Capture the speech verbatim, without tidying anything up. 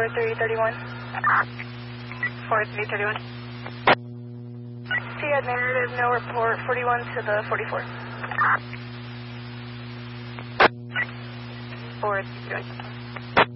four three three one. four three three one. Fiat narrative, no report, forty-one to the forty-four. four three three one.